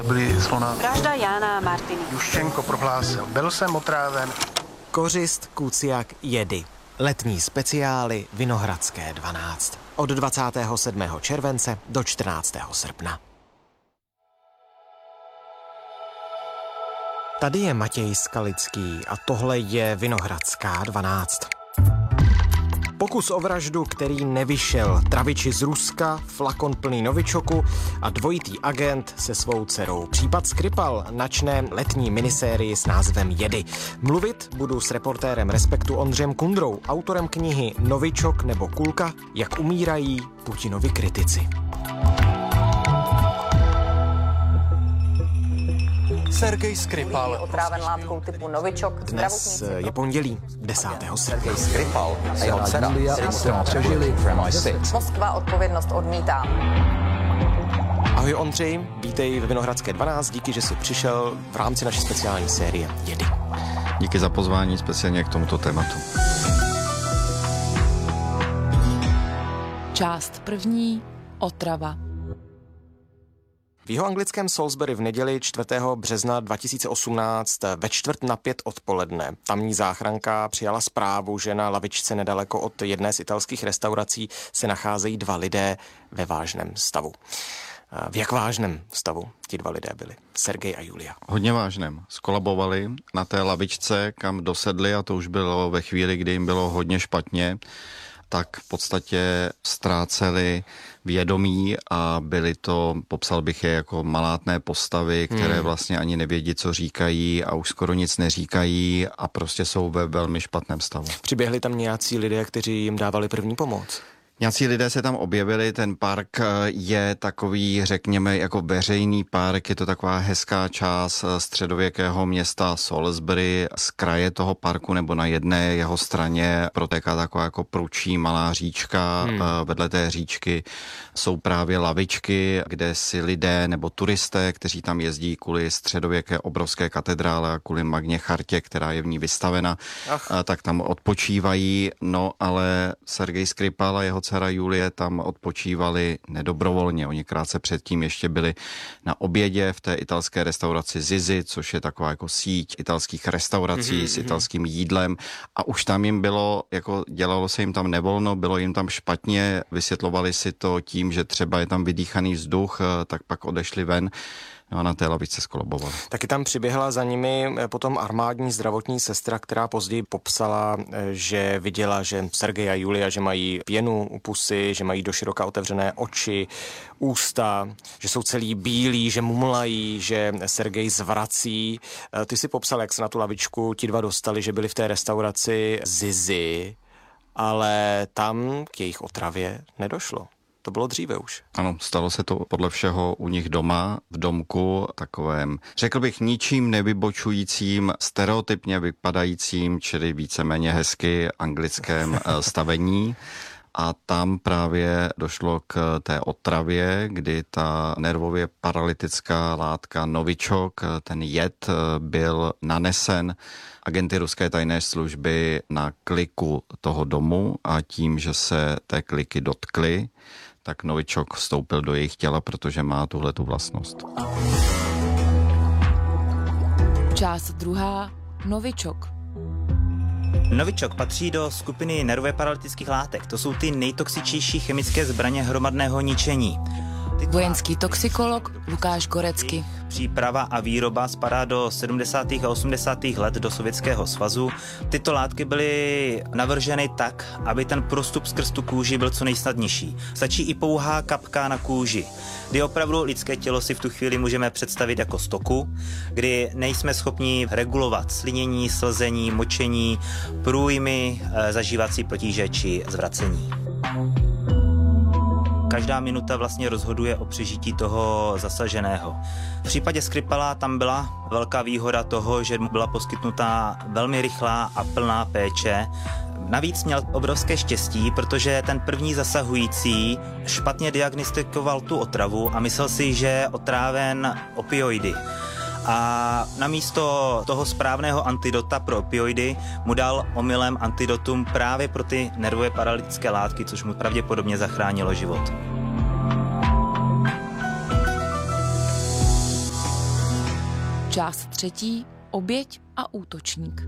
Byli slona. Vražda Jána a Martiny. Juščenko prohlásil, byl jsem otráven. Kořist, Kuciak, jedy. Letní speciály Vinohradské 12. Od 27. července do 14. srpna. Tady je Matěj Skalický a tohle je Vinohradská 12. Pokus o vraždu, který nevyšel, traviči z Ruska, flakon plný novičoku a dvojitý agent se svou dcerou. Případ Skripal načne letní minisérii s názvem Jedy. Mluvit budu s reportérem Respektu Ondřejem Kundrou, autorem knihy Novičok nebo Kulka, jak umírají Putinovi kritici. Sergej Skripal. Otráven látkou typu Novičok. Dnes je pondělí 10. srpna. Sergej Skripal a jeho dcera přežili v MI6. Moskva odpovědnost odmítá. Ahoj Ondřej, vítej ve Vinohradské 12, díky, že jsi přišel v rámci naší speciální série Jedy. Díky za pozvání speciálně k tomuto tématu. Část první. Otrava. V jihoanglickém Salisbury v neděli 4. března 2018 ve 4:45 odpoledne tamní záchranka přijala zprávu, že na lavičce nedaleko od jedné z italských restaurací se nacházejí dva lidé ve vážném stavu. V jak vážném stavu ti dva lidé byli? Sergej a Julia. Hodně vážném. Skolabovali na té lavičce, kam dosedli, a to už bylo ve chvíli, kdy jim bylo hodně špatně, tak v podstatě ztráceli vědomí a byly to, popsal bych je jako malátné postavy, které vlastně ani nevědí, co říkají a už skoro nic neříkají a prostě jsou ve velmi špatném stavu. Přiběhli tam nějací lidé, kteří jim dávali první pomoc? Nějací lidé se tam objevili, ten park je takový, řekněme, jako veřejný park, je to taková hezká část středověkého města Salisbury. Z kraje toho parku nebo na jedné jeho straně protéká taková jako prudčí malá říčka. Vedle té říčky jsou právě lavičky, kde si lidé nebo turisté, kteří tam jezdí kvůli středověké obrovské katedrále a kvůli Magně chartě, která je v ní vystavena, tak tam odpočívají. No ale Sergej Skripal a jeho dcera Julie tam odpočívali nedobrovolně. Oni krátce předtím ještě byli na obědě v té italské restauraci Zizi, což je taková jako síť italských restaurací s italským jídlem, a už tam jim bylo, jako dělalo se jim tam nevolno, bylo jim tam špatně, vysvětlovali si to tím, že třeba je tam vydýchaný vzduch, tak pak odešli ven. No a na té lavičce skolabovali. Taky tam přiběhla za nimi potom armádní zdravotní sestra, která později popsala, že viděla, že Sergej a Julia, že mají pěnu u pusy, že mají doširoka otevřené oči, ústa, že jsou celý bílí, že mumlají, že Sergej zvrací. Ty si popsal, jak se na tu lavičku ti dva dostali, že byli v té restauraci Zizi, ale tam k jejich otravě nedošlo. To bylo dříve už. Ano, stalo se to podle všeho u nich doma, v domku, takovém, řekl bych, ničím nevybočujícím, stereotypně vypadajícím, čili víceméně hezky anglickém stavení. A tam právě došlo k té otravě, kdy ta nervově paralytická látka Novičok, ten jed, byl nanesen agenty ruské tajné služby na kliku toho domu a tím, že se té kliky dotkli, tak Novičok vstoupil do jejich těla, protože má tuhletu vlastnost. Část druhá. Novičok. Novičok patří do skupiny nervově paralytických látek. To jsou ty nejtoxičnější chemické zbraně hromadného ničení. Vojenský toxikolog Lukáš Gorecky. Příprava a výroba spadá do 70. a 80. let do Sovětského svazu. Tyto látky byly navrženy tak, aby ten prostup skrz tu kůži byl co nejsnadnější. Stačí i pouhá kapka na kůži, kdy opravdu lidské tělo si v tu chvíli můžeme představit jako stoku, kdy nejsme schopni regulovat slinění, slzení, močení, průjmy, zažívací potíže či zvracení. Každá minuta vlastně rozhoduje o přežití toho zasaženého. V případě Skripala tam byla velká výhoda toho, že mu byla poskytnuta velmi rychlá a plná péče. Navíc měl obrovské štěstí, protože ten první zasahující špatně diagnostikoval tu otravu a myslel si, že je otráven opioidy. A namísto toho správného antidota pro opioidy mu dal omylem antidotum právě pro ty nervové paralytické látky, což mu pravděpodobně zachránilo život. Část 3. Oběť a útočník.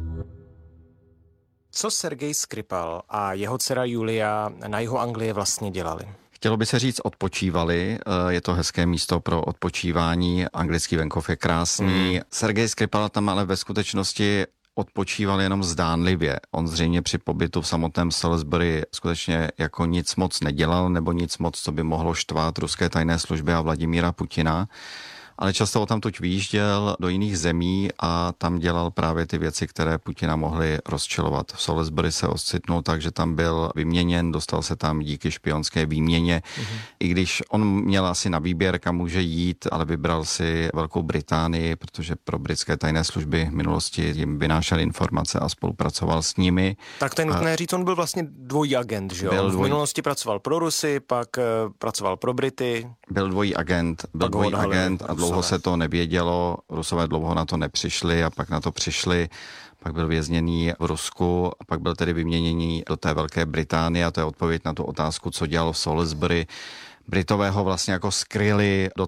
Co Sergej Skripal a jeho dcera Julia na jihu Anglie vlastně dělali? Chtělo by se říct odpočívali, je to hezké místo pro odpočívání, anglický venkov je krásný. Sergej Skripal tam ale ve skutečnosti odpočíval jenom zdánlivě. On zřejmě při pobytu v samotném Salisbury skutečně jako nic moc nedělal, nebo nic moc, co by mohlo štvát ruské tajné služby a Vladimíra Putina. Ale často o tamtuť vyjížděl do jiných zemí a tam dělal právě ty věci, které Putina mohly rozčilovat. V Salisbury se ocitnul tak, že tam byl vyměněn, dostal se tam díky špionské výměně. I když on měl asi na výběr, kam může jít, ale vybral si Velkou Británii, protože pro britské tajné služby v minulosti jim vynášel informace a spolupracoval s nimi. Tak to je nutné říct, on byl vlastně dvojí agent, že jo? V minulosti pracoval pro Rusy, pak pracoval pro Brity. Byl dvojí agent, a dlouho se to nevědělo, Rusové dlouho na to nepřišli a pak na to přišli, pak byl vězněný v Rusku a pak byl tedy vyměněný do té Velké Británie a to je odpověď na tu otázku, co dělal v Salisbury. Britové ho vlastně jako skryli do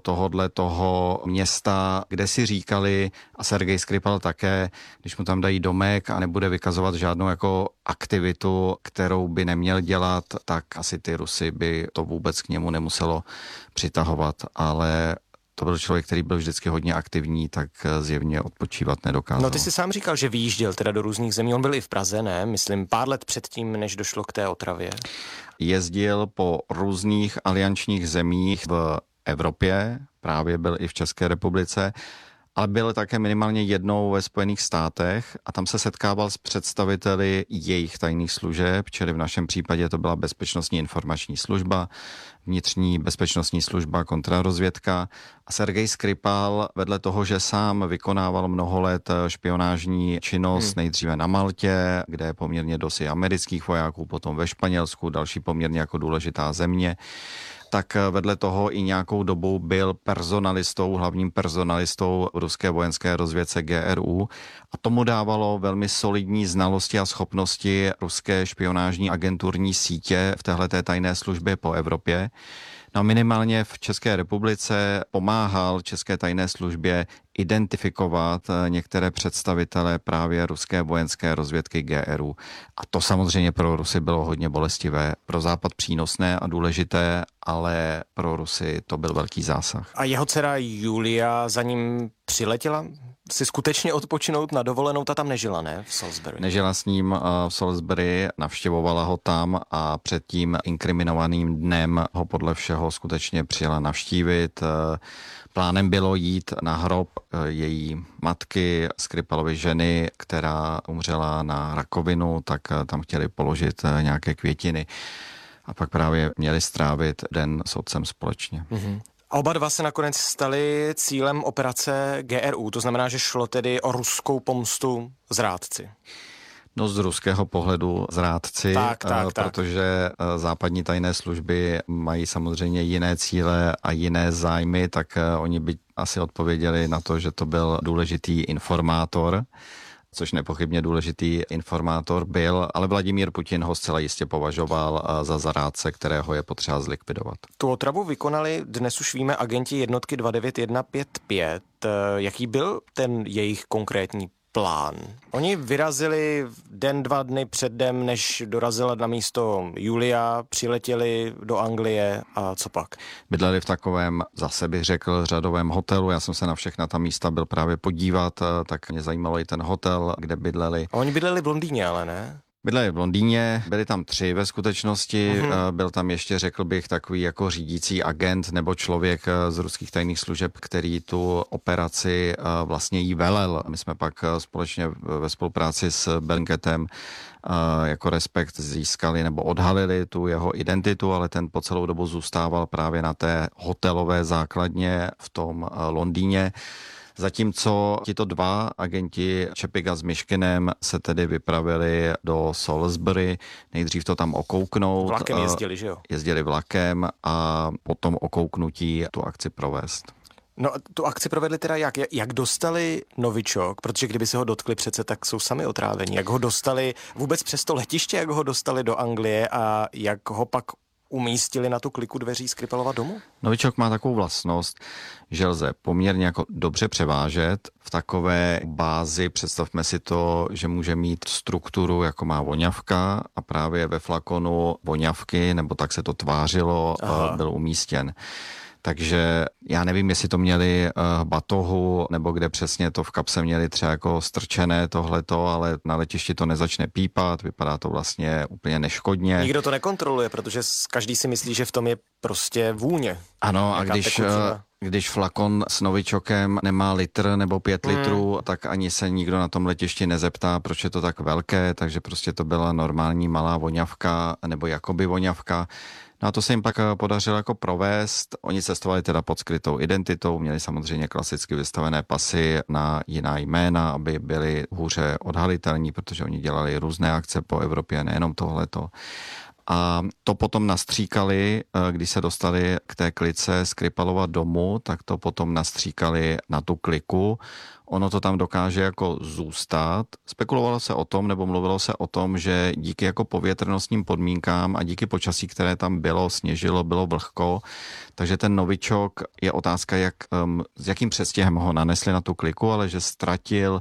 toho města, kde si říkali, a Sergej Skripal také, když mu tam dají domek a nebude vykazovat žádnou jako aktivitu, kterou by neměl dělat, tak asi ty Rusy by to vůbec k němu nemuselo přitahovat, ale to byl člověk, který byl vždycky hodně aktivní, tak zjevně odpočívat nedokázal. No ty jsi sám říkal, že vyjížděl teda do různých zemí, on byl i v Praze, ne? Myslím pár let předtím, než došlo k té otravě. Jezdil po různých aliančních zemích v Evropě, právě byl i v České republice, ale byl také minimálně jednou ve Spojených státech a tam se setkával s představiteli jejich tajných služeb, čili v našem případě to byla Bezpečnostní informační služba, vnitřní bezpečnostní služba, kontrarozvědka a Sergej Skripal vedle toho, že sám vykonával mnoho let špionážní činnost, nejdříve na Maltě, kde je poměrně dost amerických vojáků, potom ve Španělsku, další poměrně jako důležitá země, tak vedle toho i nějakou dobu byl hlavním personalistou ruské vojenské rozvědce GRU a tomu dávalo velmi solidní znalosti a schopnosti ruské špionážní agenturní sítě v téhleté tajné službě po Evropě. No minimálně v České republice pomáhal české tajné službě identifikovat některé představitele právě ruské vojenské rozvědky GRU. A to samozřejmě pro Rusy bylo hodně bolestivé. Pro Západ přínosné a důležité, ale pro Rusy to byl velký zásah. A jeho dcera Julia za ním přiletěla si skutečně odpočinout na dovolenou, ta tam nežila, ne? V Salisbury. Nežila s ním v Salisbury, navštěvovala ho tam a před tím inkriminovaným dnem ho podle všeho skutečně přijela navštívit. Plánem bylo jít na hrob její matky, Skripalovy ženy, která umřela na rakovinu, tak tam chtěli položit nějaké květiny a pak právě měli strávit den s otcem společně. A oba dva se nakonec stali cílem operace GRU, to znamená, že šlo tedy o ruskou pomstu zrádci. No z ruského pohledu zrádci, tak. protože západní tajné služby mají samozřejmě jiné cíle a jiné zájmy, tak oni by asi odpověděli na to, že to byl důležitý informátor, což nepochybně důležitý informátor byl, ale Vladimír Putin ho zcela jistě považoval za zrádce, kterého je potřeba zlikvidovat. Tu otravu vykonali, dnes už víme, agenti jednotky 29155. Jaký byl ten jejich konkrétní plán? Oni vyrazili den, 2 dny předem, než dorazila na místo Julia, přiletěli do Anglie a co pak? Bydleli v takovém, zase bych řekl, řadovém hotelu. Já jsem se na všechna ta místa byl právě podívat, tak mě zajímalo i ten hotel, kde bydleli. A oni bydleli v Londýně, ale ne? Bydleli v Londýně, byli tam 3 ve skutečnosti, byl tam ještě, řekl bych, takový jako řídící agent nebo člověk z ruských tajných služeb, který tu operaci vlastně jí velel. My jsme pak společně ve spolupráci s Bellingcatem jako Respekt získali nebo odhalili tu jeho identitu, ale ten po celou dobu zůstával právě na té hotelové základně v tom Londýně. Zatímco tito 2 agenti Čepiga s Myškinem se tedy vypravili do Salisbury, nejdřív to tam okouknout. Vlakem jezdili, že jo? Jezdili vlakem a potom okouknutí tu akci provést. No tu akci provedli teda jak? Jak dostali novičok, protože kdyby se ho dotkli přece, tak jsou sami otrávení. Jak ho dostali vůbec přes to letiště, jak ho dostali do Anglie a jak ho pak umístili na tu kliku dveří Skripalova domu? Novičok má takovou vlastnost, že lze poměrně jako dobře převážet v takové bázi. Představme si to, že může mít strukturu, jako má voňavka a právě ve flakonu voňavky, nebo tak se to tvářilo, byl umístěn. Takže já nevím, jestli to měli batohu, nebo kde přesně to v kapse měli třeba jako strčené tohleto, ale na letišti to nezačne pípat, vypadá to vlastně úplně neškodně. Nikdo to nekontroluje, protože každý si myslí, že v tom je prostě vůně. Ano, a když flakon s novičokem nemá litr nebo 5 litrů, tak ani se nikdo na tom letišti nezeptá, proč je to tak velké, takže prostě to byla normální malá voňavka, nebo jakoby voňavka. No a to se jim pak podařilo jako provést. Oni cestovali teda pod skrytou identitou, měli samozřejmě klasicky vystavené pasy na jiná jména, aby byli hůře odhalitelní, protože oni dělali různé akce po Evropě, nejenom tohleto. A to potom nastříkali, když se dostali k té klice Skripalova domu, tak to potom nastříkali na tu kliku. Ono to tam dokáže jako zůstat. Spekulovalo se o tom, nebo mluvilo se o tom, že díky jako povětrnostním podmínkám a díky počasí, které tam bylo, sněžilo, bylo vlhko, takže ten novičok je otázka, s jakým předstihem ho nanesli na tu kliku, ale že ztratil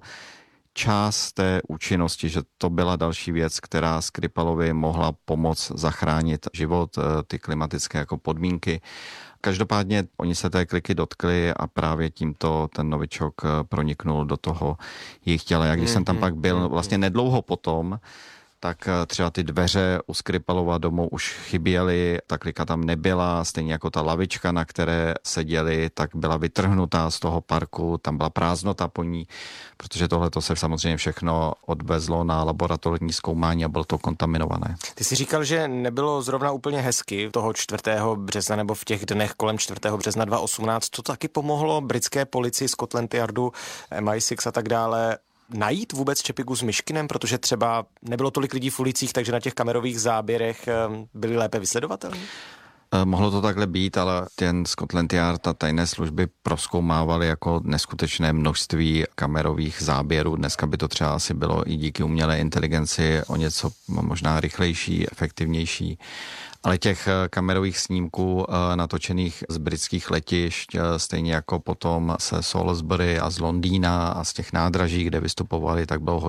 část té účinnosti, že to byla další věc, která Skripalovi mohla pomoct zachránit život, ty klimatické jako podmínky. Každopádně oni se té kliky dotkli a právě tímto ten novičok proniknul do toho jejich těla. Jak když jsem tam pak byl vlastně nedlouho potom, tak třeba ty dveře u Skripalova domu už chyběly, ta klika tam nebyla, stejně jako ta lavička, na které seděli, tak byla vytrhnutá z toho parku, tam byla prázdnota po ní, protože tohleto se samozřejmě všechno odvezlo na laboratorní zkoumání a bylo to kontaminované. Ty jsi říkal, že nebylo zrovna úplně hezky toho 4. března nebo v těch dnech kolem 4. března 2018. To taky pomohlo britské policii, Scotland Yardu, MI6 a tak dále najít vůbec Čepigu s Myškinem, protože třeba nebylo tolik lidí v ulicích, takže na těch kamerových záběrech byli lépe vysledovatelní? Mohlo to takhle být, ale ten Scotland Yard a tajné služby prozkoumávali jako neskutečné množství kamerových záběrů. Dneska by to třeba asi bylo i díky umělé inteligenci o něco možná rychlejší, efektivnější. Ale těch kamerových snímků natočených z britských letišť, stejně jako potom se Salisbury a z Londýna a z těch nádraží, kde vystupovali, tak bylo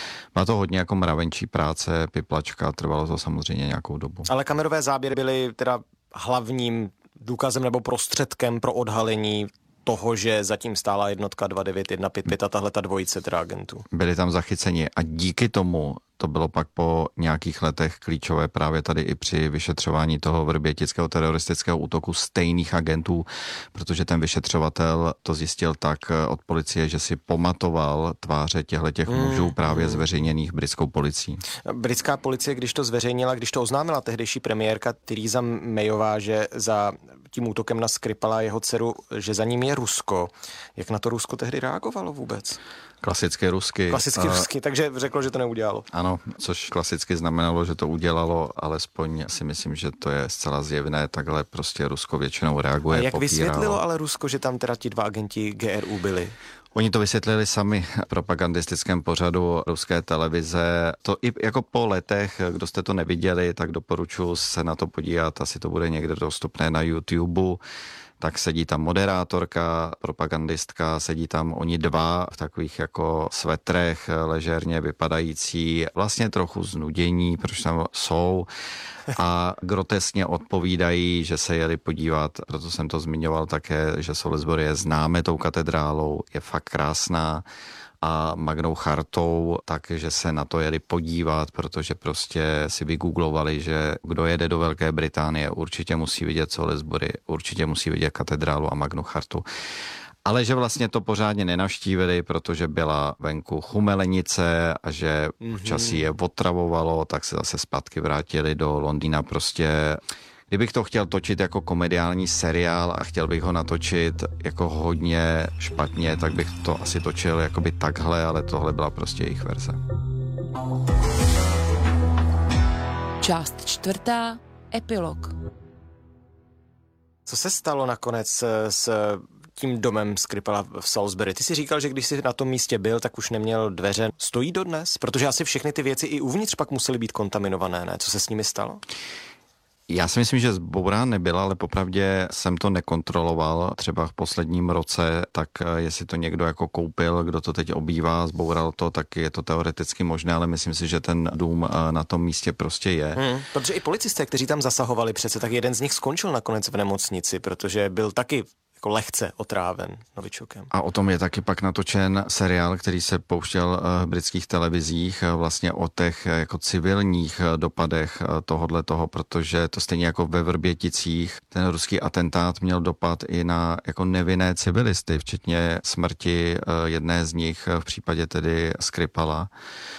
to hodně jako mravenčí práce, piplačka, trvalo to samozřejmě nějakou dobu. Ale kamerové záběry byly teda hlavním důkazem nebo prostředkem pro odhalení toho, že zatím stála jednotka 29155 a tahle ta dvojice teda agentů. Byli tam zachyceni a díky tomu to bylo pak po nějakých letech klíčové právě tady i při vyšetřování toho vrbětického teroristického útoku stejných agentů, protože ten vyšetřovatel to zjistil tak od policie, že si pamatoval tváře těchto mužů právě zveřejněných britskou policií. Britská policie, když to zveřejnila, když to oznámila tehdejší premiérka Theresa Mayová, že za tím útokem na Skripala jeho dceru, že za ním je Rusko. Jak na to Rusko tehdy reagovalo vůbec? Klasicky rusky, takže řeklo, že to neudělalo. Ano, což klasicky znamenalo, že to udělalo, alespoň si myslím, že to je zcela zjevné, takhle prostě Rusko většinou reaguje. A jak vysvětlilo ale Rusko, že tam teda ti 2 agenti GRU byli? Oni to vysvětlili sami v propagandistickém pořadu ruské televize. To i jako po letech, kdo jste to neviděli, tak doporučuji se na to podívat, asi to bude někde dostupné na YouTube. Tak sedí tam moderátorka, propagandistka, sedí tam oni 2 v takových jako svetrech, ležérně vypadající, vlastně trochu znudění, proč tam jsou a grotesně odpovídají, že se jeli podívat, proto jsem to zmiňoval také, že Salisbury je známe tou katedrálou, je fakt krásná a Magnou chartou, takže se na to jeli podívat, protože prostě si vygooglovali, že kdo jede do Velké Británie, určitě musí vidět Salisbury, určitě musí vidět katedrálu a Magnu chartu. Ale že vlastně to pořádně nenavštívili, protože byla venku chumelenice a že počasí je otravovalo, tak se zase zpátky vrátili do Londýna. Prostě kdybych to chtěl točit jako komediální seriál a chtěl bych ho natočit jako hodně špatně, tak bych to asi točil jakoby takhle, ale tohle byla prostě jejich verze. Část 4. Epilog. Co se stalo nakonec s tím domem Skripala v Salisbury? Ty si říkal, že když jsi na tom místě byl, tak už neměl dveře. Stojí dodnes? Protože asi všechny ty věci i uvnitř pak musely být kontaminované, ne? Co se s nimi stalo? Já si myslím, že zbourán nebyla, ale popravdě jsem to nekontroloval. Třeba v posledním roce, tak jestli to někdo jako koupil, kdo to teď obývá, zboural to, tak je to teoreticky možné, ale myslím si, že ten dům na tom místě prostě je. Protože i policisté, kteří tam zasahovali přece, tak jeden z nich skončil nakonec v nemocnici, protože byl taky jako lehce otráven novičokem. A o tom je taky pak natočen seriál, který se pouštěl v britských televizích, vlastně o těch jako civilních dopadech toho, protože to stejně jako ve Vrběticích, ten ruský atentát měl dopad i na jako nevinné civilisty, včetně smrti jedné z nich v případě tedy Skripala.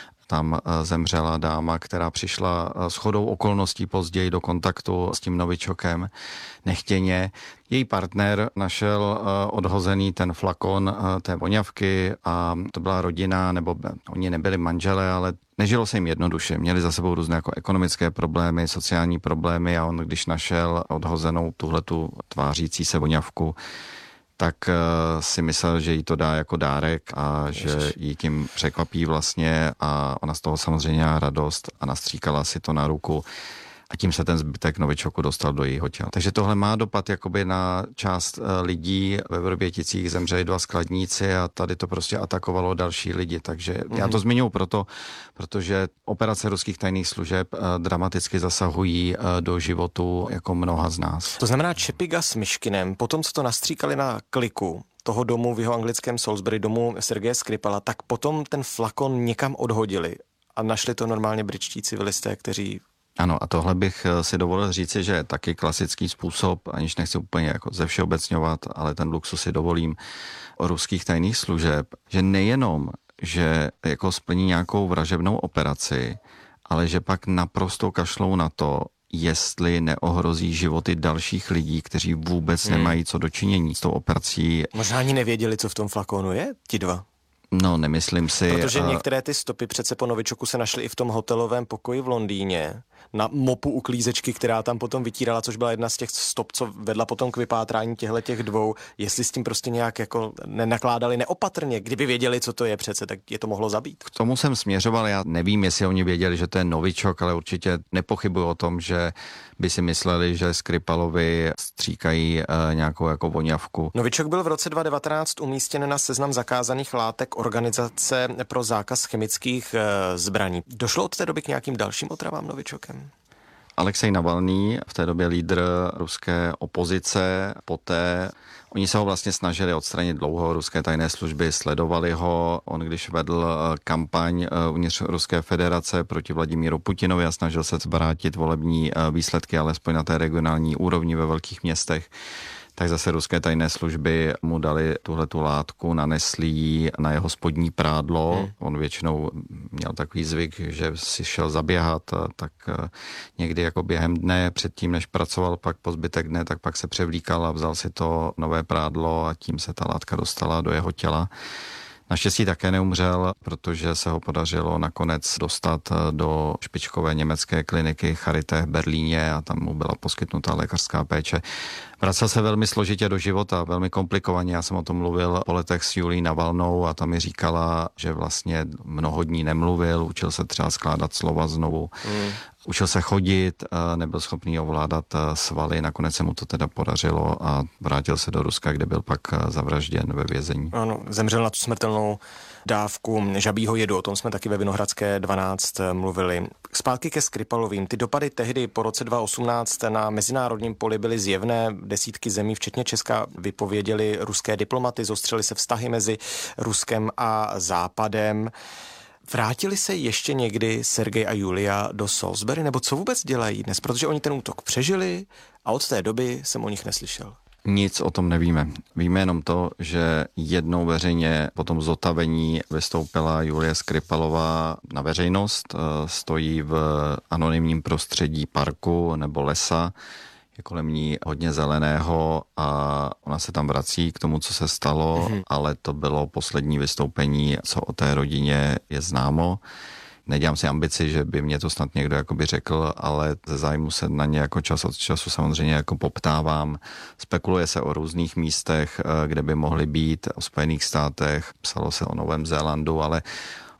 Tam zemřela dáma, která přišla shodou okolností později do kontaktu s tím novičokem nechtěně. Její partner našel odhozený ten flakon té voňavky a to byla rodina, nebo oni nebyli manželé, ale nežilo se jim jednoduše. Měli za sebou různé jako ekonomické problémy, sociální problémy a on, když našel odhozenou tuhletu tvářící se voňavku, tak si myslel, že jí to dá jako dárek a že jí tím překvapí vlastně a ona z toho samozřejmě měla radost a nastříkala si to na ruku a tím se ten zbytek novičoku dostal do jejího těla. Takže tohle má dopad jakoby na část lidí. Ve Vrběticích zemřeli 2 skladníci a tady to prostě atakovalo další lidi. Takže já to zmiňuji protože operace ruských tajných služeb dramaticky zasahují do životu jako mnoha z nás. To znamená Čepiga s Myškinem, potom co to nastříkali na kliku toho domu v jeho anglickém Salisbury, domu Sergeje Skripala, tak potom ten flakon někam odhodili a našli to normálně britští civilisté, kteří... Ano, a tohle bych si dovolil říci, že je taky klasický způsob, aniž nechci úplně jako zevšeobecňovat, ale ten luxus si dovolím, o ruských tajných služeb, že nejenom, že jako splní nějakou vražebnou operaci, ale že pak naprosto kašlou na to, jestli neohrozí životy dalších lidí, kteří vůbec nemají co dočinění s tou operací. Možná ani nevěděli, co v tom flakonu je, ti dva. No, nemyslím si. Protože některé ty stopy přece po novičoku se našly i v tom hotelovém pokoji v Londýně. Na mopu uklízečky, která tam potom vytírala, což byla jedna z těch stop, co vedla potom k vypátrání těch dvou. Jestli s tím prostě nějak jako nenakládali neopatrně, kdyby věděli, co to je přece, tak je to mohlo zabít. K tomu jsem směřoval, já nevím, jestli oni věděli, že to je novičok, ale určitě nepochybuji o tom, že by si mysleli, že Skripalovi stříkají nějakou jako voňavku. Novičok byl v roce 2019 umístěn na seznam zakázaných látek Organizace pro zákaz chemických zbraní. Došlo od té doby k nějakým dalším otravám novičokem? Alexej Navalný, v té době lídr ruské opozice, poté oni se ho vlastně snažili odstranit dlouho, ruské tajné služby sledovali ho, on když vedl kampaň uvnitř Ruské federace proti Vladimíru Putinovi a snažil se zvrátit volební výsledky, alespoň na té regionální úrovni ve velkých městech, tak zase ruské tajné služby mu dali tuhletu látku, nanesli ji na jeho spodní prádlo. On většinou měl takový zvyk, že si šel zaběhat, tak někdy jako během dne, předtím než pracoval pak po zbytek dne, tak pak se převlíkal a vzal si to nové prádlo a tím se ta látka dostala do jeho těla. Naštěstí také neumřel, protože se ho podařilo nakonec dostat do špičkové německé kliniky Charité v Berlíně a tam mu byla poskytnuta lékařská péče. Vracel se velmi složitě do života, velmi komplikovaně. Já jsem o tom mluvil po letech s Julií Navalnou a ta mi říkala, že vlastně mnoho dní nemluvil, učil se třeba skládat slova znovu. Učil se chodit, nebyl schopný ovládat svaly, nakonec se mu to teda podařilo a vrátil se do Ruska, kde byl pak zavražděn ve vězení. Ano, zemřel na tu smrtelnou dávku žabího jedu, o tom jsme taky ve Vinohradské 12 mluvili. Zpátky ke Skripalovým. Ty dopady tehdy po roce 2018 na mezinárodním poli byly zjevné. Desítky zemí, včetně Česka, vypověděli ruské diplomaty, zostřily se vztahy mezi Ruskem a Západem. Vrátili se ještě někdy Sergej a Julia do Salisbury, nebo co vůbec dělají dnes? Protože oni ten útok přežili a od té doby jsem o nich neslyšel. Nic o tom nevíme. Víme jenom to, že jednou veřejně po tom zotavení vystoupila Julie Skripalová na veřejnost, stojí v anonymním prostředí parku nebo lesa, je kolem ní hodně zeleného a ona se tam vrací k tomu, co se stalo, ale to bylo poslední vystoupení, co o té rodině je známo. Nedělám si ambici, že by mě to snad někdo jakoby řekl, ale ze zájmu se na ně jako čas od času samozřejmě jako poptávám. Spekuluje se o různých místech, kde by mohly být, o Spojených státech, psalo se o Novém Zélandu, ale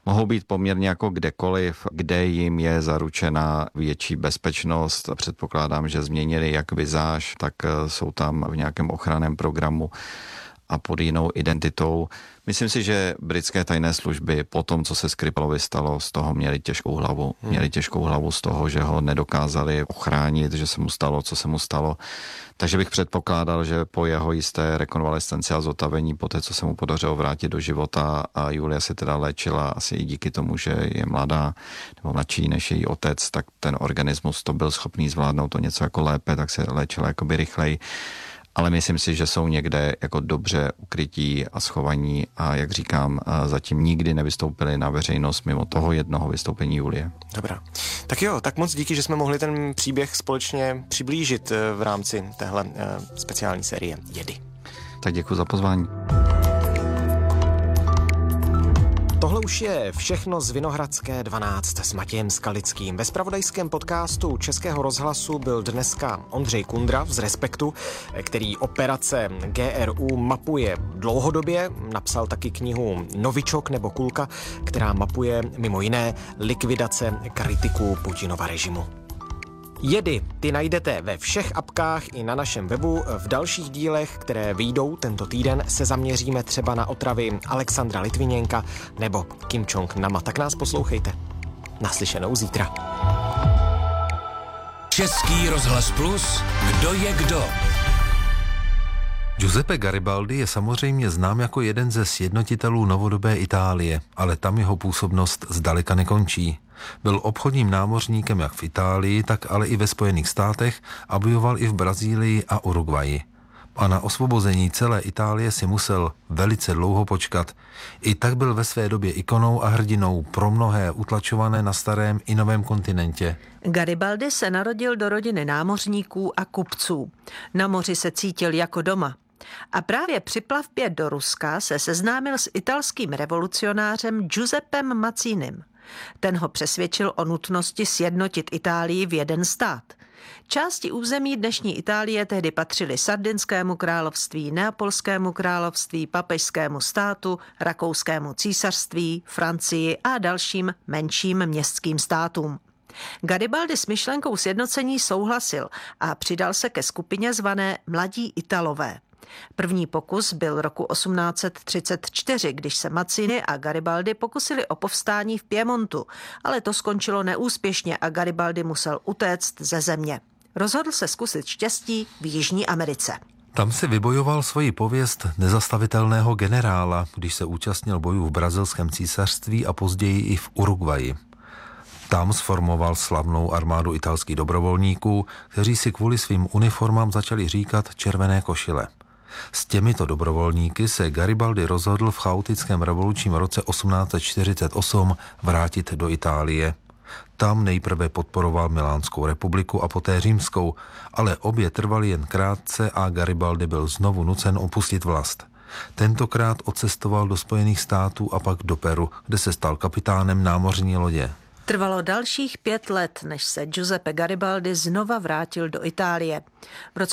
mohou být poměrně jako kdekoliv, kde jim je zaručena větší bezpečnost. Předpokládám, že změnili jak vizáž, tak jsou tam v nějakém ochranném programu a pod jinou identitou. Myslím si, že britské tajné služby po tom, co se Skripalovi stalo, z toho měli těžkou hlavu. Měli těžkou hlavu z toho, že ho nedokázali ochránit, že se mu stalo, co se mu stalo. Takže bych předpokládal, že po jeho jisté rekonvalescenci a zotavení, po té, co se mu podařilo vrátit do života a Julia se teda léčila asi i díky tomu, že je mladá nebo mladší než její otec, tak ten organismus to byl schopný zvládnout to něco jako lépe, tak se léčila jakoby rychleji. Ale myslím si, že jsou někde jako dobře ukrytí a schovaní a jak říkám, zatím nikdy nevystoupili na veřejnost mimo toho jednoho vystoupení Julie. Dobrá. Tak jo, tak moc díky, že jsme mohli ten příběh společně přiblížit v rámci téhle speciální série Jedy. Tak děkuji za pozvání. Tohle už je všechno z Vinohradské 12 s Matějem Skalickým. Ve zpravodajském podcastu Českého rozhlasu byl dneska Ondřej Kundra z Respektu, který operace GRU mapuje dlouhodobě. Napsal taky knihu Novičok nebo Kulka, která mapuje mimo jiné likvidace kritiků Putinova režimu. Jedy ty najdete ve všech apkách i na našem webu. V dalších dílech, které vyjdou tento týden, se zaměříme třeba na otravy Alexandra Litviněnka nebo Kim Jong-nama. Tak nás poslouchejte. Naslyšenou zítra. Český rozhlas Plus, kdo je kdo? Giuseppe Garibaldi je samozřejmě znám jako jeden ze sjednotitelů novodobé Itálie, ale tam jeho působnost zdaleka nekončí. Byl obchodním námořníkem jak v Itálii, tak ale i ve Spojených státech a bojoval i v Brazílii a Uruguayi. A na osvobození celé Itálie si musel velice dlouho počkat. I tak byl ve své době ikonou a hrdinou pro mnohé utlačované na starém i novém kontinentě. Garibaldi se narodil do rodiny námořníků a kupců. Na moři se cítil jako doma. A právě při plavbě do Ruska se seznámil s italským revolucionářem Giuseppem Mazzinim. Ten ho přesvědčil o nutnosti sjednotit Itálii v jeden stát. Části území dnešní Itálie tehdy patřily Sardinskému království, Neapolskému království, Papežskému státu, Rakouskému císařství, Francii a dalším menším městským státům. Garibaldi s myšlenkou sjednocení souhlasil a přidal se ke skupině zvané Mladí Italové. První pokus byl roku 1834, když se Mazzini a Garibaldi pokusili o povstání v Piemontu, ale to skončilo neúspěšně a Garibaldi musel utéct ze země. Rozhodl se zkusit štěstí v Jižní Americe. Tam si vybojoval svoji pověst nezastavitelného generála, když se účastnil bojů v brazilském císařství a později i v Uruguayi. Tam sformoval slavnou armádu italských dobrovolníků, kteří si kvůli svým uniformám začali říkat červené košile. S těmito dobrovolníky se Garibaldi rozhodl v chaotickém revolučním roce 1848 vrátit do Itálie. Tam nejprve podporoval Milánskou republiku a poté Římskou, ale obě trvaly jen krátce a Garibaldi byl znovu nucen opustit vlast. Tentokrát odcestoval do Spojených států a pak do Peru, kde se stal kapitánem námořní lodě. Trvalo dalších 5 let, než se Giuseppe Garibaldi znova vrátil do Itálie. V roce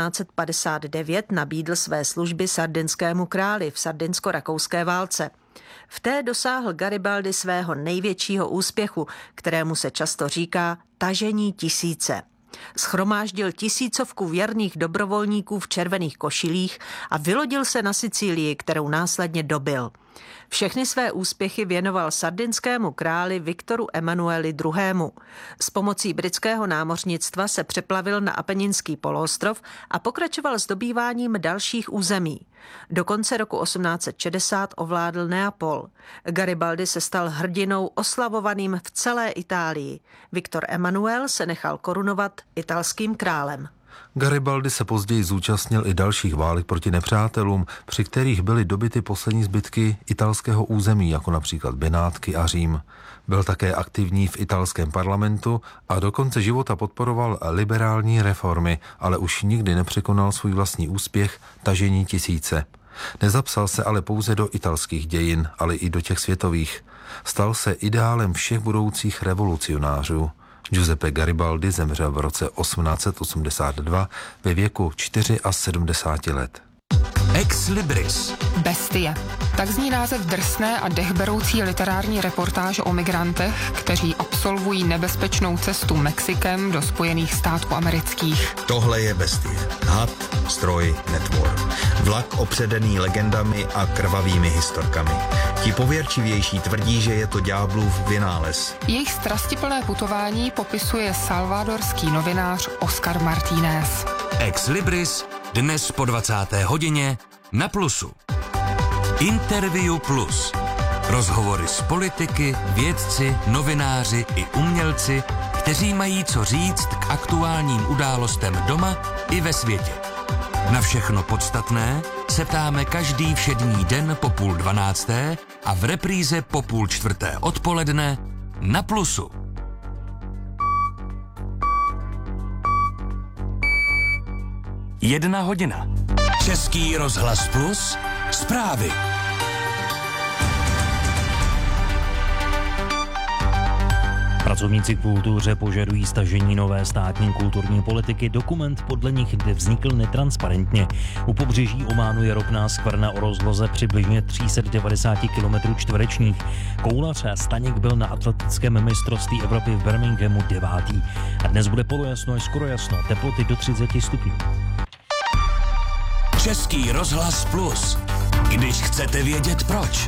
1859 nabídl své služby sardinskému králi v sardinsko-rakouské válce. V té dosáhl Garibaldi svého největšího úspěchu, kterému se často říká tažení tisíce. Schromáždil tisícovku věrných dobrovolníků v červených košilích a vylodil se na Sicílii, kterou následně dobyl. Všechny své úspěchy věnoval sardinskému králi Viktoru Emanueli II. S pomocí britského námořnictva se přeplavil na Apeninský poloostrov a pokračoval s dobýváním dalších území. Do konce roku 1860 ovládl Neapol. Garibaldi se stal hrdinou oslavovaným v celé Itálii. Viktor Emanuel se nechal korunovat italským králem. Garibaldi se později zúčastnil i dalších válek proti nepřátelům, při kterých byly dobyty poslední zbytky italského území, jako například Benátky a Řím. Byl také aktivní v italském parlamentu a do konce života podporoval liberální reformy, ale už nikdy nepřekonal svůj vlastní úspěch tažení tisíce. Nezapsal se ale pouze do italských dějin, ale i do těch světových. Stal se ideálem všech budoucích revolucionářů. Giuseppe Garibaldi zemřel v roce 1882 ve věku 74 let. Ex Libris. Bestie. Tak zní název drsné a dechberoucí literární reportáže o migrantech, kteří absolvují nebezpečnou cestu Mexikem do Spojených států amerických. Tohle je Bestie. Had, stroj, netvor. Vlak opředený legendami a krvavými historkami. Ti pověrčivější tvrdí, že je to ďáblův vynález. Jejich strastiplné putování popisuje salvadorský novinář Oscar Martínez. Ex Libris dnes po 20. hodině na Plusu. Interview Plus. Rozhovory s politiky, vědci, novináři i umělci, kteří mají co říct k aktuálním událostem doma i ve světě. Na všechno podstatné se ptáme každý všední den po 11:30 a v repríze po 3:30 odpoledne na Plusu. Jedna hodina. Český rozhlas Plus. Zprávy. Pracovníci kultuře požadují stažení nové státní kulturní politiky. Dokument podle nich vznikl netransparentně. U pobřeží Ománu je ropná skvrna o rozloze přibližně 390 km čtverečních. Koulař Staněk byl na atletickém mistrovství Evropy v Birminghamu 9. A dnes bude polojasno až skoro jasno, teploty do 30 stupňů. Český rozhlas Plus. Když chcete vědět proč.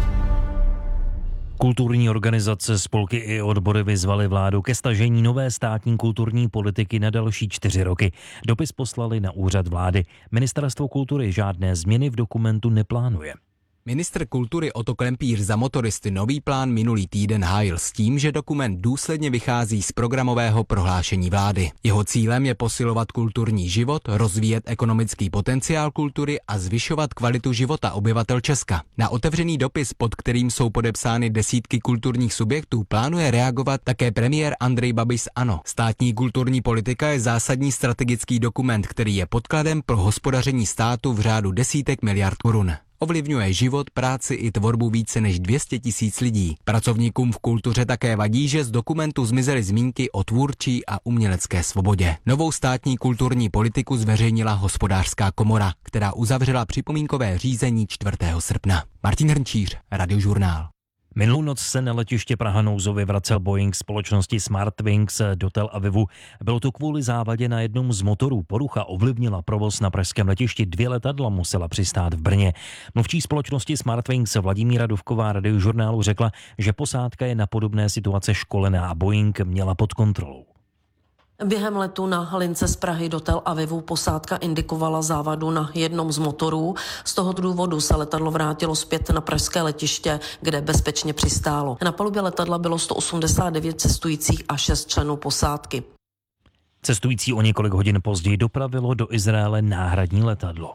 Kulturní organizace, spolky i odbory vyzvaly vládu ke stažení nové státní kulturní politiky na další 4 roky. Dopis poslali na úřad vlády. Ministerstvo kultury žádné změny v dokumentu neplánuje. Ministr kultury Otto Klempíř za motoristy nový plán minulý týden hájil s tím, že dokument důsledně vychází z programového prohlášení vlády. Jeho cílem je posilovat kulturní život, rozvíjet ekonomický potenciál kultury a zvyšovat kvalitu života obyvatel Česka. Na otevřený dopis, pod kterým jsou podepsány desítky kulturních subjektů, plánuje reagovat také premiér Andrej Babiš z ANO. Státní kulturní politika je zásadní strategický dokument, který je podkladem pro hospodaření státu v řádu desítek miliard korun. Ovlivňuje život, práci i tvorbu více než 200 000 lidí. Pracovníkům v kultuře také vadí, že z dokumentu zmizely zmínky o tvůrčí a umělecké svobodě. Novou státní kulturní politiku zveřejnila Hospodářská komora, která uzavřela připomínkové řízení 4. srpna. Martin Hrnčíř, Radiožurnál. Minulou noc se na letiště Praha nouzově vracel Boeing společnosti Smartwings do Tel Avivu. Bylo to kvůli závadě na jednom z motorů. Porucha ovlivnila provoz na pražském letišti. 2 letadla musela přistát v Brně. Mluvčí společnosti Smartwings Vladimíra Dufková Radiožurnálu řekla, že posádka je na podobné situace školená a Boeing měla pod kontrolou. Během letu na lince z Prahy do Tel Avivu posádka indikovala závadu na jednom z motorů. Z tohoto důvodu se letadlo vrátilo zpět na pražské letiště, kde bezpečně přistálo. Na palubě letadla bylo 189 cestujících a 6 členů posádky. Cestující o několik hodin později dopravilo do Izraele náhradní letadlo.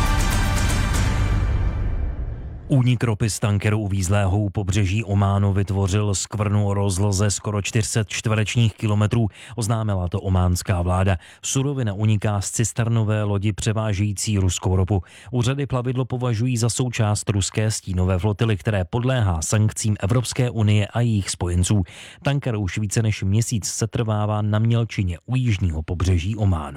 Únik ropy z tankeru uvízlého u pobřeží Ománu vytvořil skvrnu o rozloze skoro 400 čtverečních kilometrů, oznámila to ománská vláda. Surovina uniká z cisternové lodi převážející ruskou ropu. Úřady plavidlo považují za součást ruské stínové flotily, které podléhá sankcím Evropské unie a jejich spojenců. Tanker už více než měsíc setrvává na mělčině u jižního pobřeží Ománu.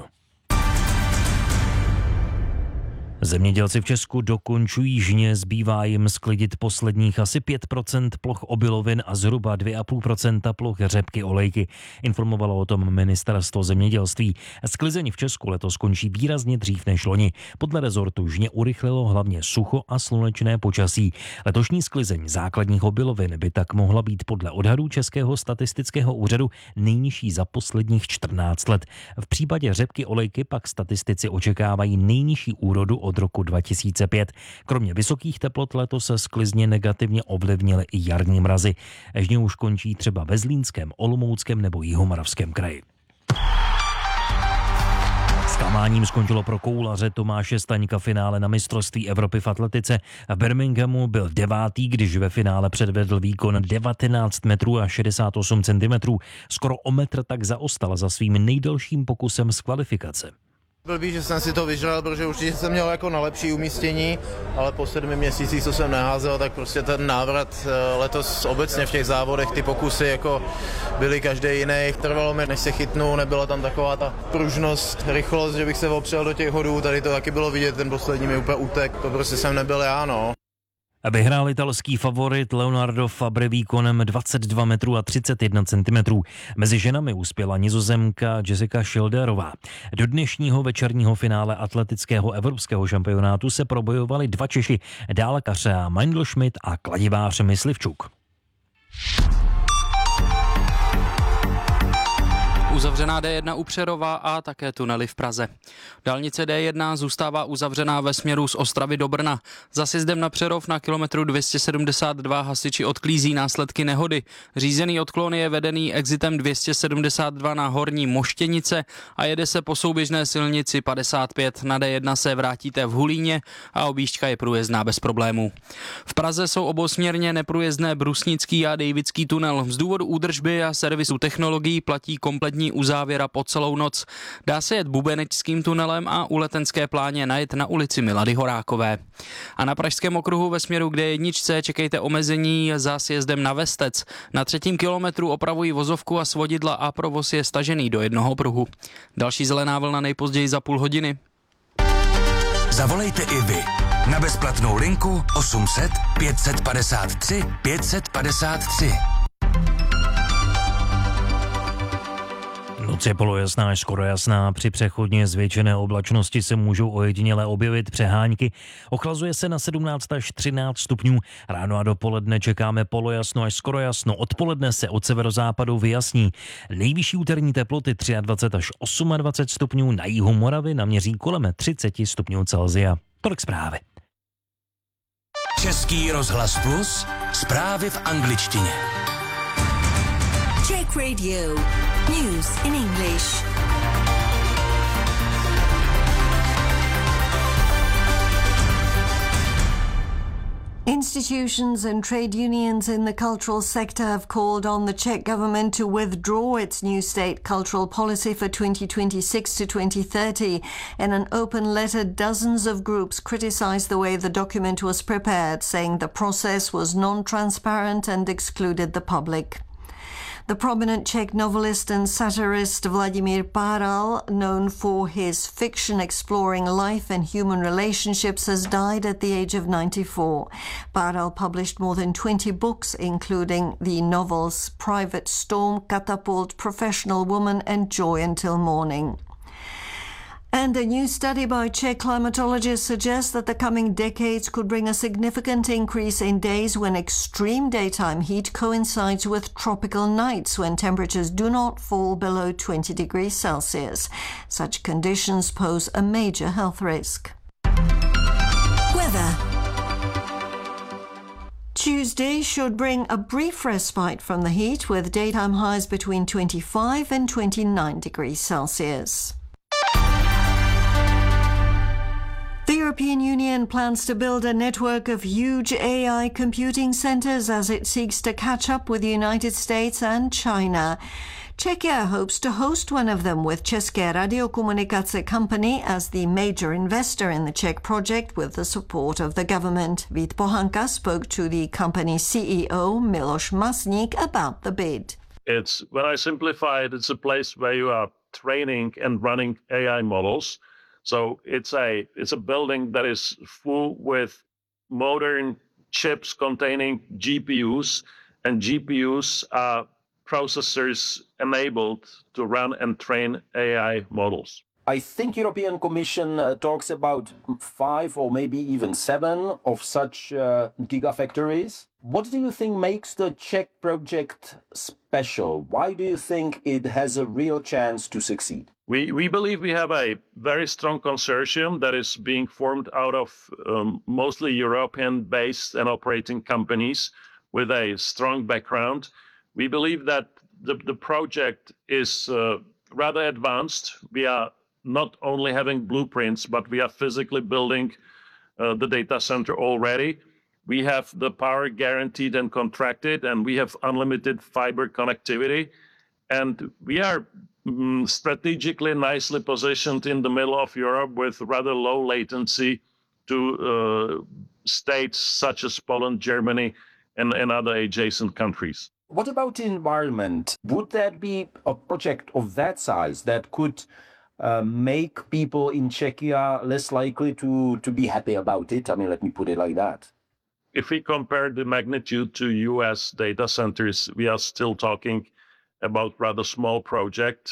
Zemědělci v Česku dokončují žně, zbývá jim sklidit posledních asi 5% ploch obilovin a zhruba 2,5% ploch řepky olejky. Informovalo o tom ministerstvo zemědělství. Sklizeň v Česku letos skončí výrazně dřív než loni. Podle rezortu žně urychlilo hlavně sucho a slunečné počasí. Letošní sklizeň základních obilovin by tak mohla být podle odhadů Českého statistického úřadu nejnižší za posledních 14 let. V případě řepky olejky pak statistici očekávají nejnižší úrodu od roku 2005. Kromě vysokých teplot letos se sklizně negativně ovlivnily i jarní mrazy. Žně už končí třeba ve Zlínském, Olomouckém nebo Jihomoravském kraji. Zklamáním skončilo pro koulaře Tomáše Staňka finále na mistrovství Evropy v atletice. V Birminghamu byl 9., když ve finále předvedl výkon 19 metrů a 68 cm. Skoro o metr tak zaostal za svým nejdelším pokusem z kvalifikace. Blbý, že jsem si to vyžral, protože určitě jsem měl jako na lepší umístění, ale po 7 měsících, co jsem neházel, tak prostě ten návrat letos obecně v těch závodech, ty pokusy jako byly každý jiný. Trvalo mi, než se chytnu, nebyla tam taková ta pružnost, rychlost, že bych se opřel do těch hodů, tady to taky bylo vidět, ten poslední mi úplně utek, to prostě jsem nebyl já, no. Vyhrál italský favorit Leonardo Fabri výkonem 22 metrů a 31 cm. Mezi ženami uspěla Nizozemka Jessica Schilderová. Do dnešního večerního finále atletického evropského šampionátu se probojovali 2 Češi, Dála Kařea Meindl-Schmidt a kladivář Myslivčuk. Uzavřená D1 u Přerova a také tunely v Praze. Dálnice D1 zůstává uzavřená ve směru z Ostravy do Brna. Za sjezdem na Přerov na kilometru 272 hasiči odklízí následky nehody. Řízený odklon je vedený exitem 272 na Horní Moštěnice a jede se po souběžné silnici 55. Na D1 se vrátíte v Hulíně a objížďka je průjezdná bez problémů. V Praze jsou obosměrně neprůjezdné Brusnický a Dejvický tunel. Z důvodu údržby a servisu technologií platí kompletní uzávěra po celou noc. Dá se jet Bubenečským tunelem a u Letenské pláně najet na ulici Milady Horákové. A na Pražském okruhu ve směru k D1 čekejte omezení za sjezdem na Vestec. Na 3. kilometru opravují vozovku a svodidla a provoz je stažený do jednoho pruhu. Další zelená vlna nejpozději za půl hodiny. Zavolejte i vy na bezplatnou linku 800 553 553. Noc je polojasná až skoro jasná, při přechodně zvětšené oblačnosti se můžou ojediněle objevit přehánky. Ochlazuje se na 17 až 13 stupňů, ráno a dopoledne čekáme polojasno až skoro jasno, odpoledne se od severozápadu vyjasní. Nejvyšší úterní teploty 23 až 28 stupňů, na jihu Moravy naměří kolem 30 stupňů Celsia. Tolik zprávy. Český rozhlas Plus, zprávy v angličtině. Czech Radio. News in English. Institutions and trade unions in the cultural sector have called on the Czech government to withdraw its new state cultural policy for 2026 to 2030. In an open letter, dozens of groups criticized the way the document was prepared, saying the process was non-transparent and excluded the public. The prominent Czech novelist and satirist Vladimír Páral, known for his fiction exploring life and human relationships, has died at the age of 94. Páral published more than 20 books, including the novels Private Storm, Catapult, Professional Woman and Joy Until Morning. And a new study by Czech climatologists suggests that the coming decades could bring a significant increase in days when extreme daytime heat coincides with tropical nights when temperatures do not fall below 20 degrees Celsius. Such conditions pose a major health risk. Weather. Tuesday should bring a brief respite from the heat with daytime highs between 25 and 29 degrees Celsius. The European Union plans to build a network of huge AI computing centers as it seeks to catch up with the United States and China. Czechia hopes to host one of them with České radiokomunikace company as the major investor in the Czech project with the support of the government. Vít Pohanka spoke to the company's CEO Miloš Masník about the bid. When I simplify it, it's a place where you are training and running AI models. So it's a building that is full with modern chips containing GPUs, and GPUs are processors enabled to run and train AI models. I think European Commission talks about 5 or maybe even 7 of such gigafactories. What do you think makes the Czech project special? Why do you think it has a real chance to succeed? We believe we have a very strong consortium that is being formed out of mostly European-based and operating companies with a strong background. We believe that the project is rather advanced. We are not only having blueprints, but we are physically building the data center already. We have the power guaranteed and contracted, and we have unlimited fiber connectivity. And we are strategically nicely positioned in the middle of Europe with rather low latency to states such as Poland, Germany, and other adjacent countries. What about the environment? Would that be a project of that size that could make people in Czechia less likely to be happy about it? I mean, let me put it like that. If we compare the magnitude to US data centers, we are still talking about rather small project,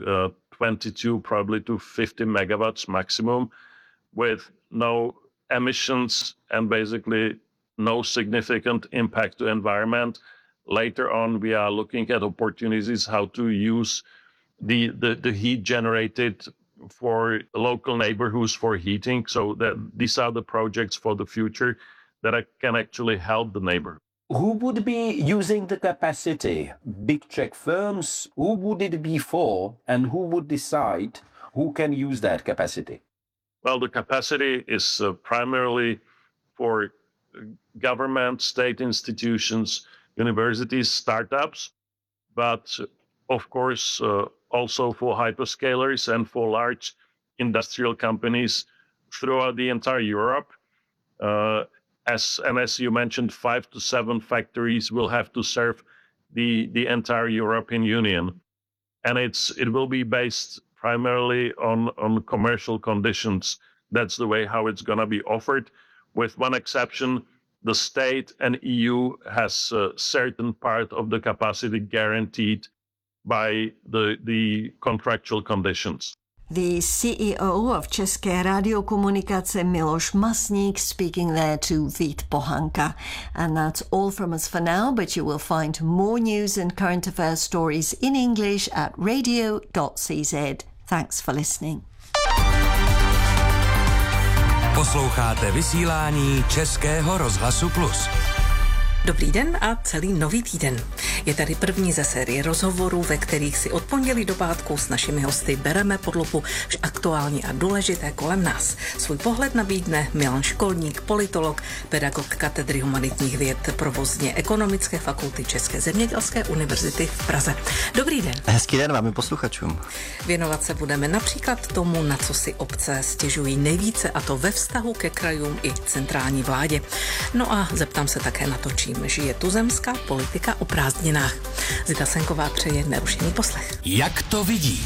22 probably to 50 megawatts maximum, with no emissions and basically no significant impact to environment. Later on, we are looking at opportunities how to use the heat generated for local neighborhoods for heating. So that these are the projects for the future that can actually help the neighbor. Who would be using the capacity? Big Czech firms? Who would it be for? And who would decide who can use that capacity? Well, the capacity is primarily for government, state institutions, universities, startups, but of course also for hyperscalers and for large industrial companies throughout the entire Europe. As you mentioned, 5 to 7 factories will have to serve the entire European Union. And it will be based primarily on commercial conditions. That's the way how it's going to be offered. With one exception, the state and EU has a certain part of the capacity guaranteed by the contractual conditions. The CEO of České radiokomunikace Miloš Masník speaking there to Vít Pohanka. And that's all from us for now, but you will find more news and current affairs stories in English at radio.cz. Thanks for listening. Posloucháte vysílání Českého rozhlasu Plus. Dobrý den a celý nový týden. Je tady první ze série rozhovorů, ve kterých si od pondělí do pátku s našimi hosty bereme pod lupu aktuální a důležité kolem nás. Svůj pohled nabídne Milan Školník, politolog, pedagog katedry humanitních věd provozně ekonomické fakulty České zemědělské univerzity v Praze. Dobrý den. Hezký den vám i posluchačům. Věnovat se budeme například tomu, na co si obce stěžují nejvíce, a to ve vztahu ke krajům i centrální vládě. No a zeptám se také na to, čím žije tuzemská politika o prázdninách. Zita Senková přeje nerušený poslech. Jak to vidí?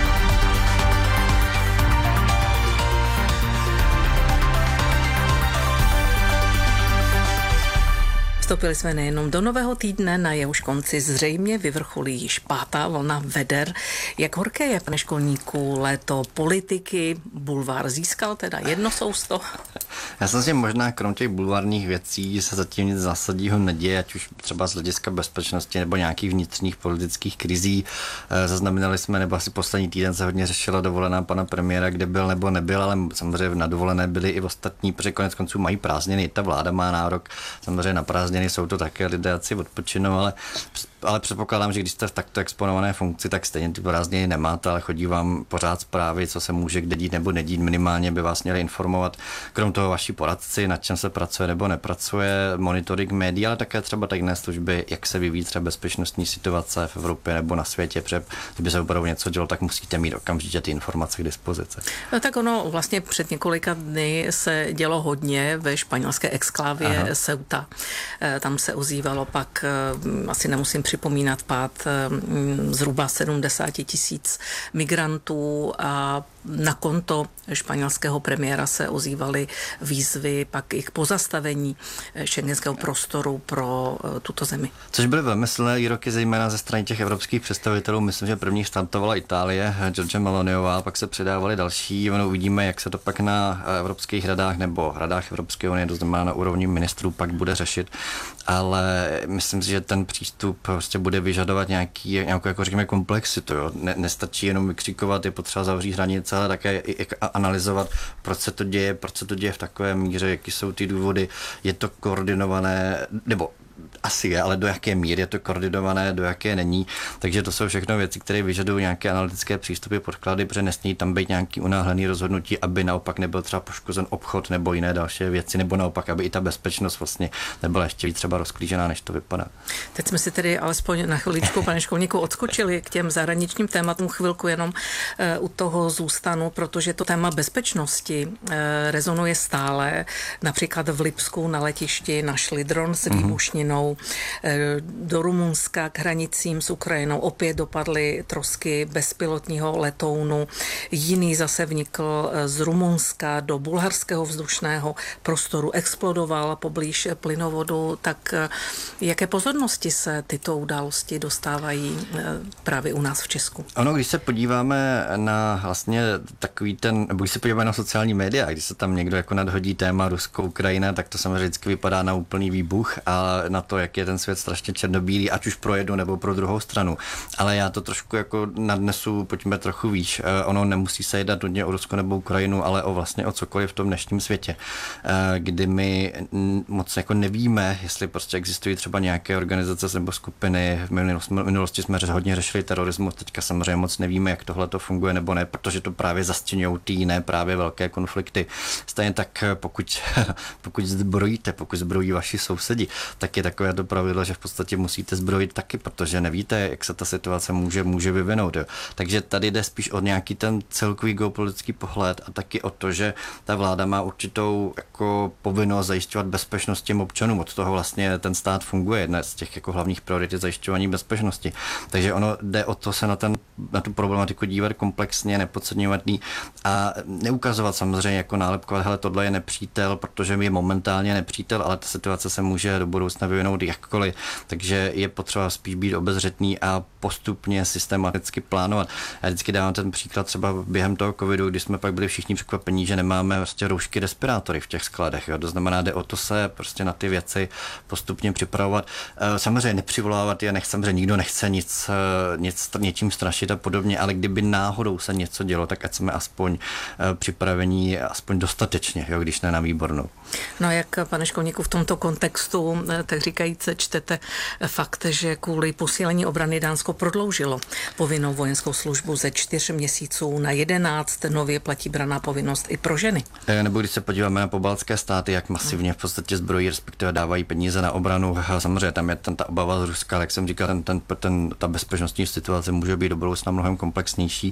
Vstoupili jsme nejenom do nového týdne, na jehož konci zřejmě vyvrcholí již 5. vlna veder. Jak horké je, pane Školníku, léto politiky? Bulvár získal teda jedno sousto? Já jsem si možná krom těch bulvárních věcí se zatím nic zásadního neděje, ať už třeba z hlediska bezpečnosti nebo nějakých vnitřních politických krizí. Zaznamenali jsme, nebo asi poslední týden se hodně řešila dovolená pana premiéra, kde byl nebo nebyl, ale samozřejmě na dovolené byli i ostatní, protože konec konců mají prázdniny, ta vláda má nárok samozřejmě na prázdniny, jsou to také lidé, ať si odpočinou, ale předpokládám, že když jste v takto exponované funkci, tak stejně ty prázdniny nemáte, ale chodí vám pořád zprávy, co se může kde dít nebo nedít, minimálně by vás měli informovat, krom toho vaši poradci, nad čem se pracuje nebo nepracuje, monitoring médií, ale také třeba tajné služby, jak se vyvíjí třeba bezpečnostní situace v Evropě nebo na světě, protože kdyby se opravdu něco dělo, tak musíte mít okamžitě ty informace k dispozici. No tak ono vlastně před několika dny se dělo hodně ve španělské exklávě Ceuta. Tam se ozývalo pak, asi nemusím připomínat, pád zhruba 70 000 migrantů a na konto španělského premiéra se ozývaly výzvy pak i k pozastavení schengenského prostoru pro tuto zemi. Což byly velmi silné výroky, zejména ze strany těch evropských představitelů. Myslím, že první startovala Itálie, Giorgia Meloniová, pak se přidávali další. Uvidíme, jak se to pak na evropských radách nebo radách Evropské unie, to znamená na úrovni ministrů, pak bude řešit. Ale myslím si, že ten přístup prostě bude vyžadovat nějakou jako řekněme komplexitu. Jo. Nestačí jenom vykřikovat, je potřeba zavřít hranice, ale také i analyzovat, proč se to děje v takové míře, jaký jsou ty důvody, je to koordinované, nebo asi je, ale do jaké míry je to koordinované, do jaké není. Takže to jsou všechno věci, které vyžadují nějaké analytické přístupy, podklady, protože nesmí tam být nějaký unáhlený rozhodnutí, aby naopak nebyl třeba poškozen obchod nebo jiné další věci, nebo naopak, aby i ta bezpečnost vlastně nebyla ještě víc třeba rozklížená, než to vypadá. Teď jsme si tedy alespoň na chviličku, pane školníku, odskočili k těm zahraničním tématům, chvilku jenom u toho zůstanu, protože to téma bezpečnosti rezonuje stále. Například v Lipsku na letišti našli dron s výbušninou. Do Rumunska k hranicím s Ukrajinou opět dopadly trosky bezpilotního letounu. Jiný zase vnikl z Rumunska do bulharského vzdušného prostoru, explodoval poblíž plynovodu. Tak jaké pozornosti se tyto události dostávají právě u nás v Česku? Ono, když se podíváme na vlastně takový ten, nebo když se podíváme na sociální média, když se tam někdo jako nadhodí téma Rusko, Ukrajina, tak to samozřejmě vždycky vypadá na úplný výbuch a na to, jak je ten svět strašně černobílý, ať už pro jednu nebo pro druhou stranu. Ale já to trošku jako nadnesu, pojďme trochu výš. Ono nemusí se jednat nutně o Rusko nebo Ukrajinu, ale vlastně o cokoliv v tom dnešním světě, kdy my moc jako nevíme, jestli prostě existují třeba nějaké organizace nebo skupiny. V minulosti jsme hodně řešili terorismus, teďka samozřejmě moc nevíme, jak tohle to funguje nebo ne, protože to právě zastěňují ty jiné právě velké konflikty. Stejně tak, pokud zbrojíte, pokud zbrojí vaši sousedi, tak je takové to pravidlo, že v podstatě musíte zbrojit taky, protože nevíte, jak se ta situace může vyvinout. Jo. Takže tady jde spíš o nějaký ten celkový geopolitický pohled a taky o to, že ta vláda má určitou jako povinnost zajišťovat bezpečnost těm občanům. Od toho vlastně ten stát funguje. Jedna z těch jako hlavních priorit je zajišťování bezpečnosti. Takže ono jde o to se na tu problematiku dívat komplexně, nepodceňovat a neukazovat samozřejmě jako nálepkovat, hele, tohle je nepřítel, protože je momentálně nepřítel, ale ta situace se může do budoucna vyvinout jakkoliv. Takže je potřeba spíš být obezřetný a postupně systematicky plánovat. Já vždycky dávám ten příklad třeba během toho covidu, kdy jsme pak byli všichni překvapení, že nemáme prostě roušky, respirátory v těch skladech. Jo. To znamená, jde o to se prostě na ty věci postupně připravovat. Samozřejmě nepřivolávat je, samozřejmě nikdo nechce něčím strašit a podobně, ale kdyby náhodou se něco dělo, tak ať jsme aspoň připravení aspoň dostatečně, jo, když ne na výbornou. No jak, pane školníku, v tomto kontextu, tak říkajíc, čtete fakt, že kvůli posílení obrany Dánsko prodloužilo povinnou vojenskou službu ze 4 měsíců na 11, nově platí branná povinnost i pro ženy. Nebo když se podíváme na pobaltské státy, jak masivně v podstatě zbrojí, respektive dávají peníze na obranu. Samozřejmě tam je ta obava z Ruska, ale jak jsem říkal, ta bezpečnostní situace může být do budoucna mnohem komplexnější.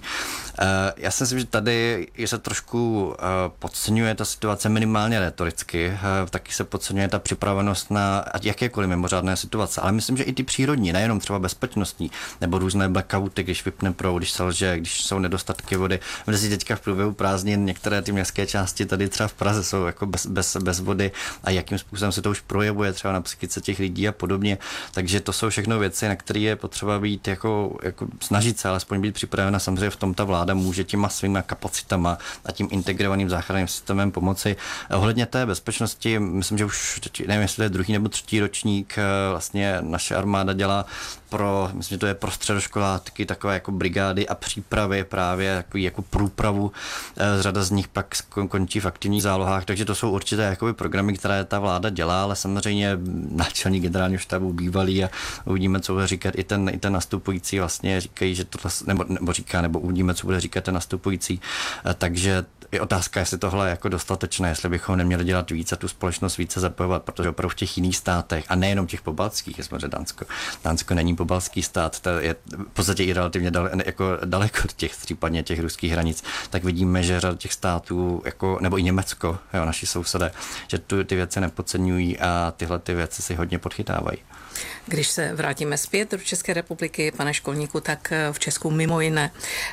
Já si myslím, že tady se trošku podceňuje ta situace minimálně retoricky, taky se podceňuje ta připravenost na jakékoliv mimořádné situace, ale myslím, že i ty přírodní, nejenom třeba bezpečnostní, nebo různé blackouty, když vypne proud, když se lže, když jsou nedostatky vody. Kde si teďka v průběhu prázdnin některé ty městské části tady třeba v Praze jsou jako bez vody a jakým způsobem se to už projevuje třeba na psychice těch lidí a podobně. Takže to jsou všechno věci, na které je potřeba být jako snažit se alespoň být připravena. Samozřejmě v tom ta vláda může těma svýma kapacitama a tím integrovaným záchranným systémem pomoci. Ohledně té bezpečnosti, myslím, že už nevím, jestli to je 2. nebo 3. ročník, vlastně naše armáda dělá myslím, že to je pro středoškoláky takové jako brigády a přípravy právě jako průpravu. Řada z nich pak končí v aktivních zálohách, takže to jsou určité jakoby programy, které ta vláda dělá, ale samozřejmě náčelník generálního štábu bývalý a uvidíme, co bude říkat i ten nastupující, vlastně říkají, že tohle, nebo uvidíme, co bude říkat ten nastupující. Takže je otázka, jestli tohle je jako dostatečné, jestli bychom neměli dělat víc a tu společnost více zapojovat, protože opravdu v těch jiných státech, a nejenom těch pobaltských, samozřejmě Dánsko není pobaltský stát, to je v podstatě i relativně daleko od těch případně těch ruských hranic, tak vidíme, že řada těch států, nebo i Německo, jo, naši sousedé, že ty věci nepodceňují a tyhle ty věci si hodně podchytávají. Když se vrátíme zpět do České republiky, pane školníku, tak v Česku mimo jiné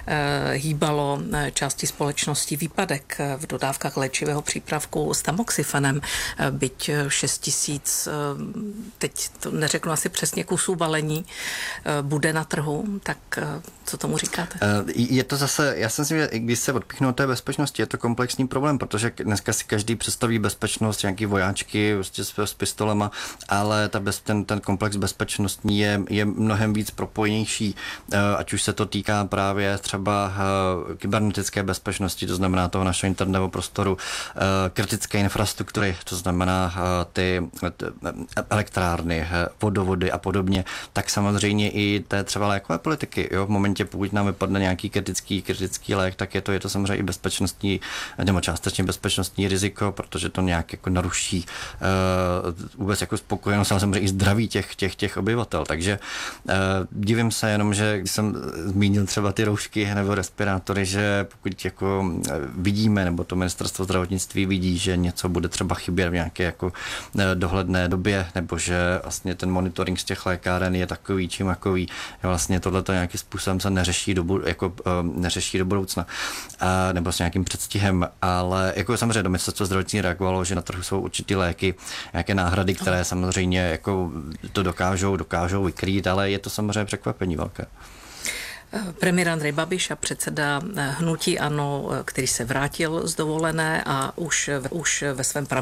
hýbalo části společnosti výpadek v dodávkách léčivého přípravku s tamoxifenem, byť 6 000, teď to neřeknu asi přesně, kusů balení bude na trhu, tak co tomu říkáte? Je to zase, já si myslím, že když se odpíchnou od té bezpečnosti, je to komplexní problém, protože dneska si každý představí bezpečnost, nějaký vojáčky prostě s pistolema, ale ten komplex bezpečnostní je mnohem víc propojenější, ať už se to týká právě třeba kybernetické bezpečnosti, to znamená toho našeho internetového prostoru, kritické infrastruktury, to znamená ty elektrárny, vodovody a podobně, tak samozřejmě i té třeba lékové politiky. Jo? V momentě, pokud nám vypadne nějaký kritický lék, tak je to samozřejmě i bezpečnostní, nebo částečně bezpečnostní riziko, protože to nějak jako naruší vůbec jako spokojenost, ale samozřejmě i zdraví těch obyvatel. Takže divím se jenom, že když jsem zmínil třeba ty roušky nebo respirátory, že pokud jako vidíme, nebo to ministerstvo zdravotnictví vidí, že něco bude třeba chybět v nějaké jako dohledné době, nebo že vlastně ten monitoring z těch lékáren je takový či makový, že vlastně tohleto nějakým způsobem se neřeší do budoucna, nebo s nějakým předstihem, ale jako samozřejmě ministerstvo zdravotnictví reagovalo, že na trhu jsou určitý léky, nějaké náhrady, které samozřejmě jako to dokážou vykrýt, ale je to samozřejmě překvapení velké. Premiér Andrej Babiš a předseda hnutí ANO, který se vrátil z dovolené a už ve svém